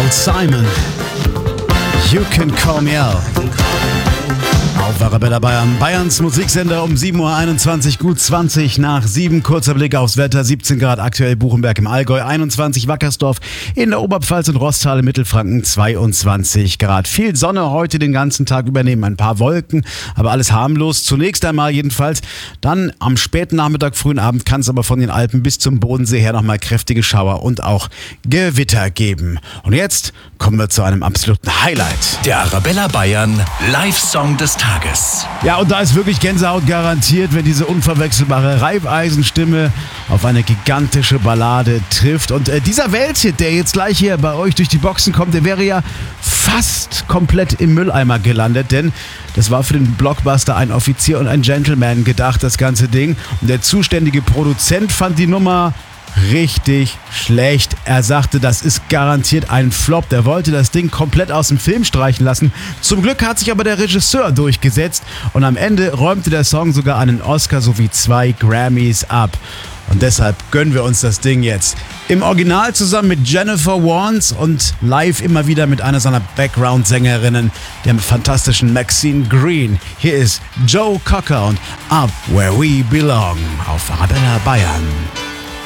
Paul Simon. You can call me out. Auf Arabella Bayern, Bayerns Musiksender um 7.21 Uhr, gut 20 nach 7. Kurzer Blick aufs Wetter, 17 Grad aktuell Buchenberg im Allgäu, 21 Wackersdorf in der Oberpfalz und Rostal im Mittelfranken 22 Grad. Viel Sonne heute den ganzen Tag über, neben ein paar Wolken, aber alles harmlos. Zunächst einmal jedenfalls. Dann am späten Nachmittag, frühen Abend kann es aber von den Alpen bis zum Bodensee her nochmal kräftige Schauer und auch Gewitter geben. Und jetzt kommen wir zu einem absoluten Highlight. Der Arabella Bayern Live-Song des Tages. Ja, und da ist wirklich Gänsehaut garantiert, wenn diese unverwechselbare Reibeisenstimme auf eine gigantische Ballade trifft. Und dieser Welthit, der jetzt gleich hier bei euch durch die Boxen kommt, der wäre ja fast komplett im Mülleimer gelandet, denn das war für den Blockbuster Ein Offizier und ein Gentleman gedacht, das ganze Ding. Und der zuständige Produzent fand die Nummer richtig schlecht. Er sagte, das ist garantiert ein Flop. Der wollte das Ding komplett aus dem Film streichen lassen. Zum Glück hat sich aber der Regisseur durchgesetzt und am Ende räumte der Song sogar einen Oscar sowie 2 Grammys ab. Und deshalb gönnen wir uns das Ding jetzt. Im Original zusammen mit Jennifer Warnes und live immer wieder mit einer seiner Background-Sängerinnen, der fantastischen Maxine Green. Hier ist Joe Cocker und Up Where We Belong auf Arabella Bayern.